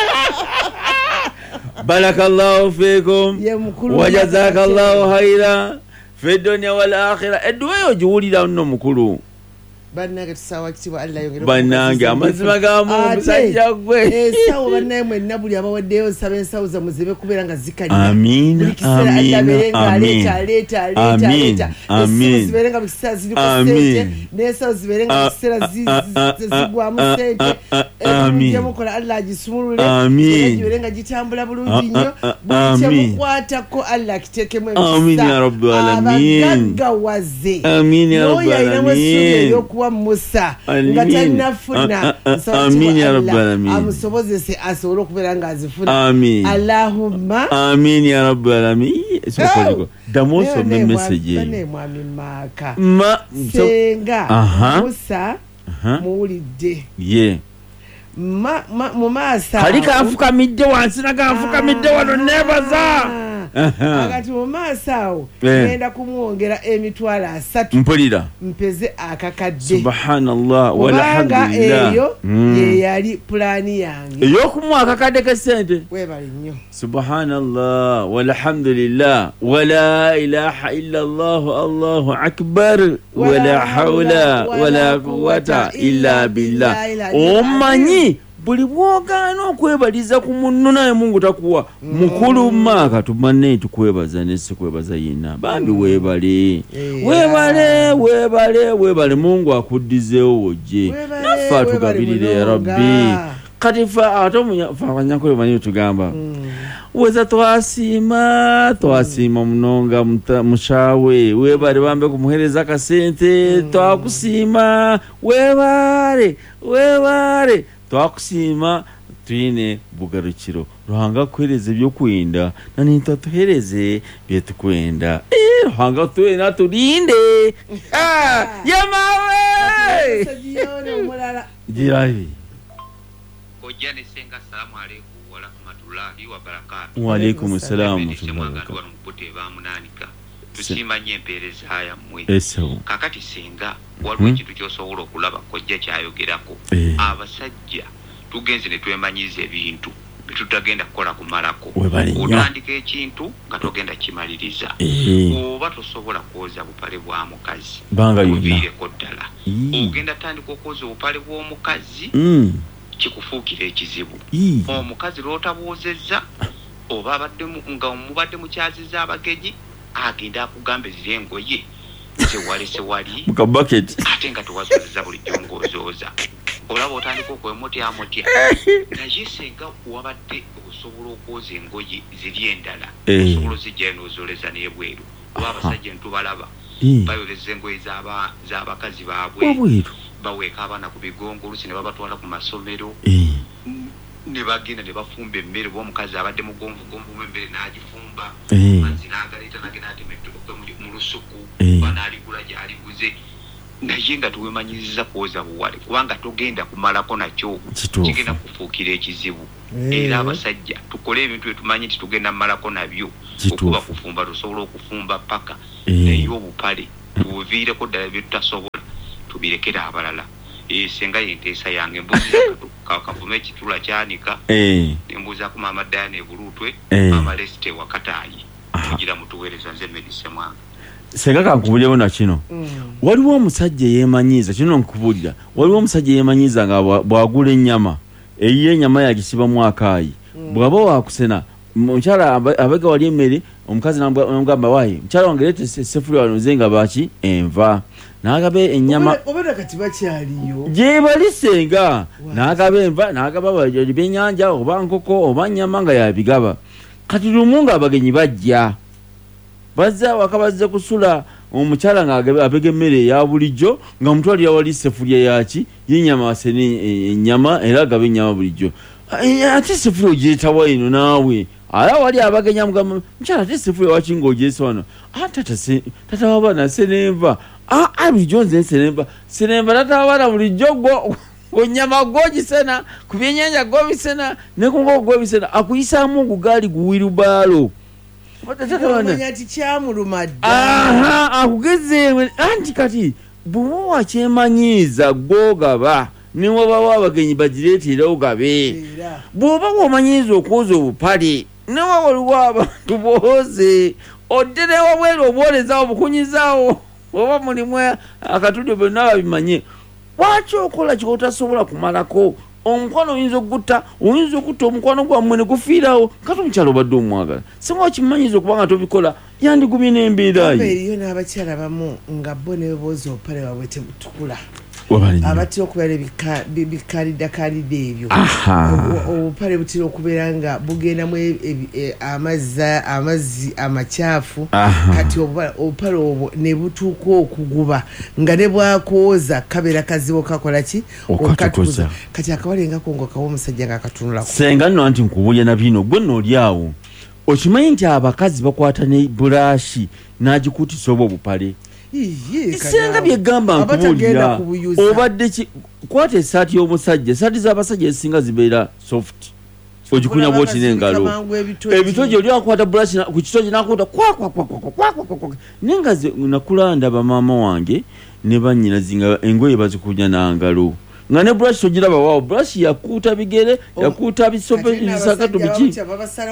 barakallahu fikum wa jazakallahu khaira fi dunya wal akhirah. Edduwa jiwulira nno mukulu bannange tusawa kitibwa Allah yongera bannange amazima gamu musajja gwe esawo bannange mwenna buli abawaddeyo nsaba ensawo zammwe zibe kubeera nga zikalira. Amina amin zibeere nga bikiseera ziri ku ssente n'ensawo zibeere nga bikiseera zigwamu ssente ebyemukola Allah agisumulule zibeere nga gitambula bulungi nnyo buli kyemukwatako Allah akiteekemu emikisa abagaggawaze n'oyo alinamu essuubi ery'okuwa Musa nga tannafuna amusobozese asobole okubeera nga azifuna. Allahumma amin ya rabbal alamin. Damoso ne message ne mwami Maka senga Musa muwulidde mu maaso kali kanfukamidde wansi naganfukamidde wano nebaza agati mu maaso awo ngenda kumwongera emitwalo 3 mpulira mpeze akakadde. Subhanallah walhamdulillah eyo ye yali pulaani yange ey'okumuwa akakadde k'essente. Webale nnyo. Subhanallah walhamdulillah wala ilaha illa Allah Allahu akbar wala hawla wala quwwata illa billah. Omanyi buli bwogaana okwebaliza ku munno naye Mungu takuwa mukulu Maka tumanne tukwebaza nesi kwebaza yina bambi webale Mungu akuddizeewo wojje naffe atugabirire ya Rabbi kati fa abanyakole banyi tugamba weza twasiima munonga mushawe webale bambe kumuhereza akasente twakusiima webale twakusiima tuyine bugarukiro Ruhanga kuhereze byokwenda nani tuhereze byetukwenda Ruhanga tuwena tulinde yamawe jirahi ojjane senga salamu alaykum wa rahmatullahi wa barakatuh. Wa alaykum assalam bamunanika tusimanye empeereza yammwe kakati senga waliwo ekintu kyosobola okulaba kojja kyayogerako abasajja tugenze ne twemanyiza ebintu bitutagenda kukola kumalako otandika ekintu nga togenda kimaliriza oba tosobola kwoza bupale bwa mukazi oviireko ddala ogenda tandika okwoza obupale bw'omukazi kikufuukira ekizibu omukazi lw'otabuuzezza oba nga mubadde mukyaziza abagenyi agenda akugamba ziri engoye sewali ate nga tewazozeza bulijjo ng'ozooza olaba otandika okwemutya naye senga wabadde osobola okwoza engoye ziri endala osobola ozijjayo n'ozooleza n'ebweru oba abasajja ntubalaba bayoleza engoye z'abakazi baabwe baweeka abaana ku bigongo olusi ne babatwala ku masomero ne bagenda ne bafumba emmere oba omukazi abadde mugonvugomvu emmere n'agifumba manzi n'agaleeta nagenda atemettoke mu lusuku banaaligula gy'aliguze naye nga tuwemanyiriza kuwoza buwale kubanga togenda kumalako nakyo kigenda kufuukira ekizibu era abasajja tukole ebintu byetumanyi nti tugenda malako nabyo okuba kufumba tusobola okufumba paka naye obupale tubuviireko ddala bye tutasobola tubirekera abalala senga yenteesa yange embuzi kavume ekitula kyanika nembuuza ku maama Diana ebulutwe maama Lesite wakataayi tugira mutuweereza nze medise mwange senga kankubulyewo na kino waliwo omusajja yeemanyiiza kino nkubulira waliwo omusajja yeemanyiiza nga bwagula ennyama eyiye ennyama yagisibamu akaayi bw'aba waakusena omukyala abega wali emmere omukazi namugamba waayi mukyala wange leeta essefuliya wano nze nga baki enva n'agaba ennyama obera kati bakyaliyo gye bali senga n'agaba enva n'agaba byennyanja oba nkoko oba nnyama nga yabigaba kati lumu nga abagenyi bajja bazza wakabazze kusula omukyala nga abega emmere ya bulijjo nga mutwalira wali essefuliya yaki y'ennyama wasene ennyama era agaba ennyama bulijjo ate essefuliya ogyetawa eno naawe ala wali abagenya mugamba mukyala ate essefuliya waki ng'ogyesa wano tata w'abaana senenva bulijjo nze senenva tata w'abaana bulijjo gwo nnyama gwogisena ku byennyanja gwobisena ne ku nkoko gwobisena akuyisaamu ogugaali guwirubaalo akugezeewe anti kati bw'oba wakyemanyiiza gwogaba newabaawo abagenyi bagireetera ogabe bw'oba womanyiiza okwoza obupale newa waliwo abantu booze odde newabwera obwolezaawo bukunyizaawo oba mulimu akatudde byonna babimanye lwaki okola kyotasobola kumalako omukwano oyinza okutta omukwano gwammwe ne gufiirawo kati omukyalo obadde omwagala singa okimanyiza okuba nga tobikola yandigumye n'embeerayo eriyo n'abakyala bamu nga bo ne bebooza obupale bwabwe tebutukula abatira okubeera bikaliddakaalidde ebyo obupale butera okubeera nga bugendamu amazzi amakyafu kati obupale obwo ne butuuka okuguba nga ne bwakooza kabeera kazibu kakola ki okatukuza kati akabalengako ngaokawa omusajja ngaakatunulako senga nno anti nkubulya na bino gwe nnooli awo okimanyi nti abakazi bakwata ne bulaashi n'agikuutisa oba obupale senga byegamba nkubulira obadde kwata esaati y'omusajja esaati z'abasajja ezisinga zibeera soft ogikunya bwoti n'engalo ebitogi oli akwata bulashi ku kitogi n'akuuta naye nga nakulanda bamaama wange ne bannyinazi nga engoye bazikunya n'angalo nga ne bulashi togiraba waawo bulashi yakuuta bigere yakuuta bisakatu biki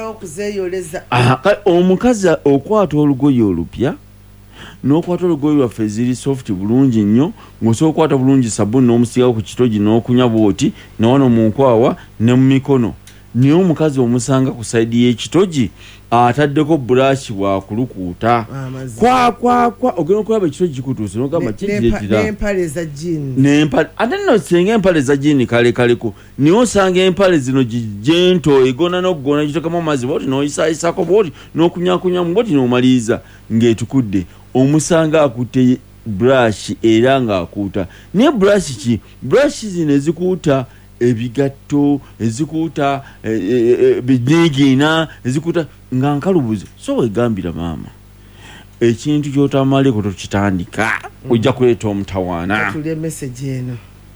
omukazi okwata olugoye olupya n'okwata olugoye lwaffe ziri soft bulungi nnyo ng'osobola okwata bulungi sabuni n'omusigawo ku kitogi n'okunya bwoti nawano mu nkwawa ne mu mikono niye omukazi omusanga ku sayidi y'ekitogi ataddeko bulaashi bwakulukuuta kwakwa ogenda okulaba ekitogi kikutuuse nogamba kireetera ate nno senga empale za jiini kalekaleko niye osanga empale zino gigento egona n'okugona gitekamu amazzi bwoti n'oyisaayisako bwoti n'okunyakunyamu bwoti n'omaliriza ng'etukudde omusanga akutte brush era ng'akuuta naye brush ki brush zino ezikuuta ebigatto ezikuuta binigina ezikuuta nga nkalubuzi so wegambira maama ekintu kyotamaleko tokitandika ojja kuleeta omutawaana tuli message eno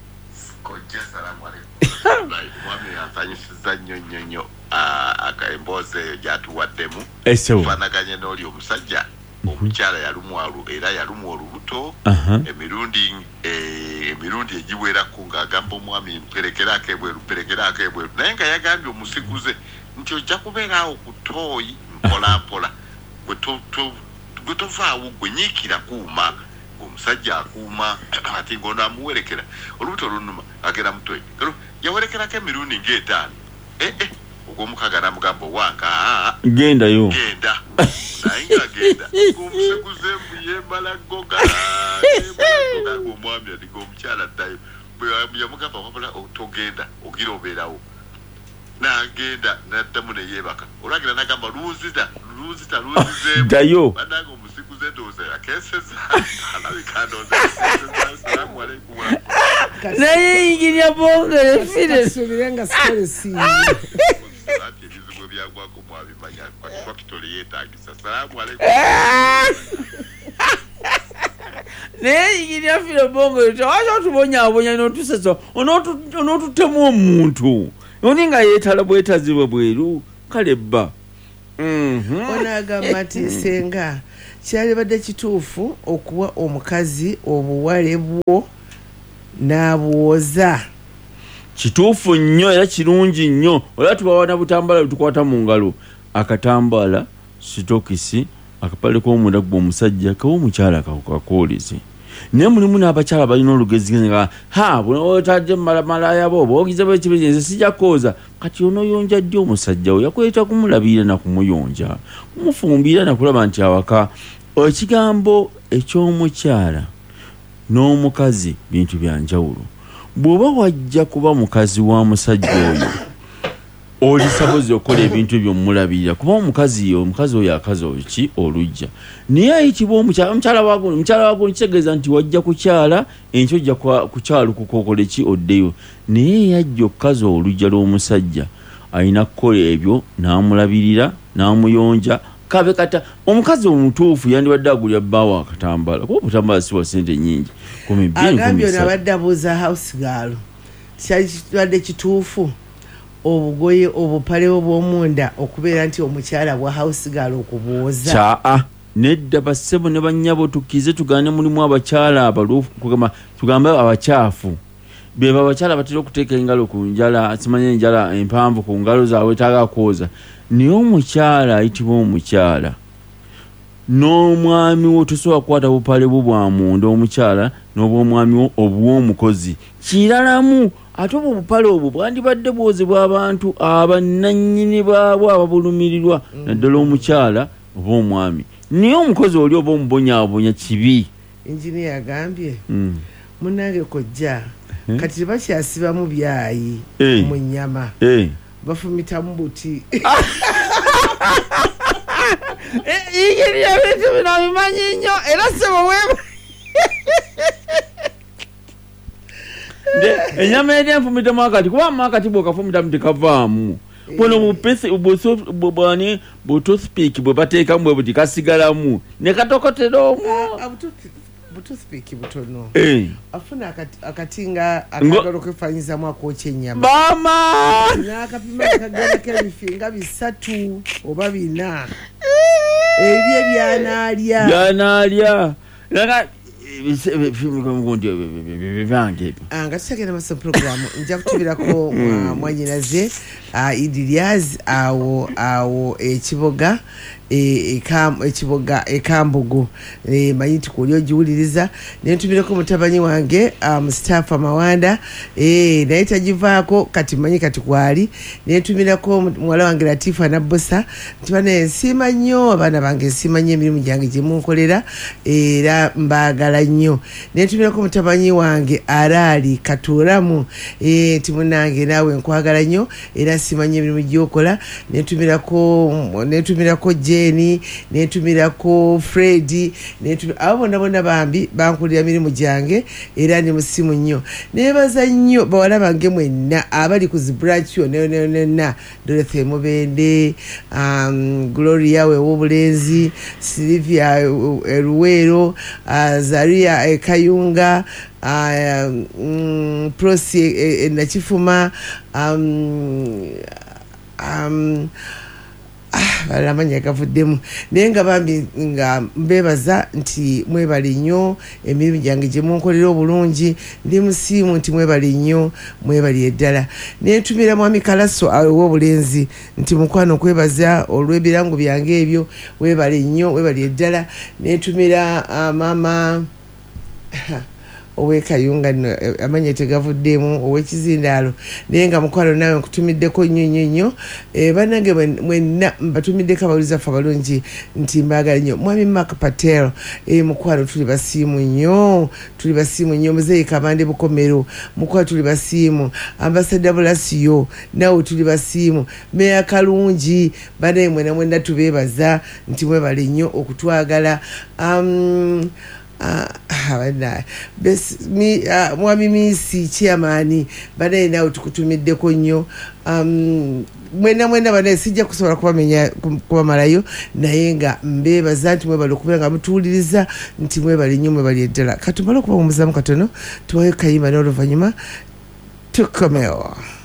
mwami yansanyusiza nnyo emboozi eyo gyatuwaddemu fanaganye n'oli omusajja omukyala yalumwalu era yalumwa olubuto emirundi egiwerako ng'agamba omwami mperekerako ebweru naye nga yagambye omusiguze nti ojja kubeeraawo ku tooyi mpolampola gwe tovaawo gwe nyiikira kuuma omusajja akuuma ati ng'ono amuwerekera olubuto olunuma agenda mutooyi yawerekerako emirundi ng'etaano ogw'omukaaga n'amugamba owanga gendayo naye ngagenda omusekuze mbuyembala goga omwami ati ng'omukyala ddayo yamugamba wabula togenda ogira obeerawo n'agenda n'addamu neyeebaka olwagira n'agamba luuzizemu bananga omusikuze ndowooza yakeseza alabika salamu aleikum naye yingiria bongere firesubirenga sikolesi ebizibu byagwako mwabimanya kwakitole yeetagisa salamu aleikum neyingirira fire bongo tewacha otubonyabonya n'otusesa onootutemu omuntu oni nga yeetala bwetazibwe bweru kale bba onagamba nti senga kyalibadde kituufu okuwa omukazi obuwale bwo n'abuwoza kituufu nnyo era kirungi nnyo olaba tubawana butambala tukwata mu ngalo akatambala sitokisi akapale k'omunda gwe omusajja kawo omukyala kakoolezi naye mulimu n'abakyala balina olugezi nga bunaotadde malamalaya bo boogize bekibizi nze sijja kooza kati onoyonja ddi omusajja we yakweta kumulabirira na kumuyonja kumufumbira nakulaba nti awaka ekigambo eky'omukyala n'omukazi bintu bya njawulo bw'oba wajja kuba mukazi wa musajja oyo oli sabozi okola ebintu by'omulabirira kuba omukazi oyo akazi ki olujja naye ayitibwa omukyala waguno kitegeeza nti wajja kukyala enkyo ojja kukyala kukokola ki oddeyo naye yajja okukazi olujja lw'omusajja alina kukola ebyo n'amulabirira n'amuyonja kabe kata omukazi omutuufu yandibadde agulya bbaawo akatambala kuba obutambala siwa sente nnyingi agambye onabadde abuuza house girl kyali kibadde kituufu obugoye obupale obw'omunda okubeera nti omukyala bwa house girl okubuwoza kyaa nedda bassebo ne bannyabo tukize tugaane mulimu abakyala abaluufu tugambe abakyafu beba abakyala batera okuteeka engalo ku njala simanye enjala empanvu ku ngalo zaabwe taaga kwoza naye omukyala ayitibwa omukyala n'omwami wo tosobola kukwata bupale bwo bwa munda omukyala n'obwomwami wo obw'omukozi kiralamu ate obwo obupale obwo bwandibadde bwozebwa abantu abannannyini baabwo ababulumirirwa naddala omukyala oba omwami naye omukozi oli oba omubonyaabonya kibi engineer agambye munnange kojja kati tebakyasibamu byayi mu nnyama bafumitamu buti ingeri yabintu bino bimanyi nnyo era sebo enyama eri enfumitemu akati kuba amakati bwokafumitamu tekavaamu bono butoothpick bwe bateekamu bwe buti kasigalamu ne katokotera omwo butoothpick butono afuna akatinga akagala okwefanyizamu akwokya ennyama bama n'akapima akagalako ebifinga 3 oba 4 ebyo byanaalya nga tutagenda maso programu nja kutubirako mwanyinaze Idiliaz awo ekiboga ekambugu manyi nti kuoli ogiwuliriza nentumireko mutabanyi wange Mustafa Mawanda naye tagivaako kati manyi kati kwali nentumirako muwala wange Latifa Nabosa nti bana ensiima nnyo abaana bange ensiima nnyo emirimu gyange gye munkolera era mbaagala nnyo nentumirako mutabanyi wange Arali Katuramu nti munange naawe nkwagala nnyo era nsiima nnyo emirimu gyokola nentumirako Jenny nentumirako Freddy abo bonna bambi bankulira mirimu gyange era ndi musimu nnyo nebaza nnyo bawala bange mwenna abali ku zibranch yonna Dorothy Mubende Gloria Wewobulenzi Silvia Eruwero Zaria Kayunga Prosi Nakifuma balamanya gavuddemu naye nga bambi nga mbebaza nti mwebali nnyo emirimu gyange gye munkolera obulungi ndi musiimu nti mwebali nnyo mwebali eddala nentumira mwami Kalaso ow'obulenzi nti mukwano okwebaza olw'ebirango byange ebyo webali nnyo webali eddala nentumira mama owekayunga amanya tegavuddemu owekizindaalo naye nga mukwano nawe nkutumiddeko nnyo bannange mwenna mbatumiddeko abawuliza ffe abalungi nti mbaagala nnyo mwami Mark Patel mukwano tuli basiimu nnyo muzeeyi Kabande Bukomero mukwano tuli basiimu Ambassador Bulasiyo nawe tuli basiimu Meya Kalungi banaye mwenna tubeebaza nti mwebale nnyo okutwagala mwami Misi chairman banaye nawe tukutumiddeko nnyo mwena banaye sijja kusobola kubamalayo naye nga mbeebaza nti mwebali okubeera nga mutuwuliriza nti mwebali nnyo mwebali eddala katumale okubamuzamu katono tuwayo kayimba n'oluvannyuma tukomewo.